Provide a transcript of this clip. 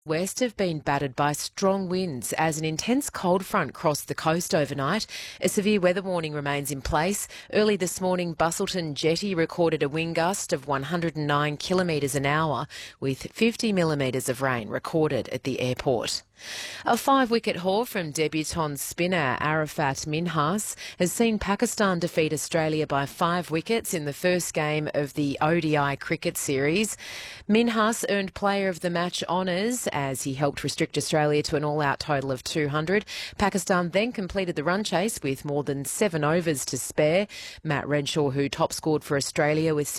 West have been battered by strong winds as an intense cold front crossed the coast overnight. A severe weather warning remains in place. Early this morning, Busselton Jetty recorded a wind gust of 109 kilometres an hour, with 50 millimetres of rain recorded at the airport. A 5-wicket haul from debutant spinner Arafat Minhas has seen Pakistan defeat Australia by 5 wickets in the first game of the ODI cricket series. Minhas earned Player of the Match honours as he helped restrict Australia to an all-out total of 200. Pakistan then completed the run chase with more than 7 overs to spare. Matt Renshaw, who top scored for Australia with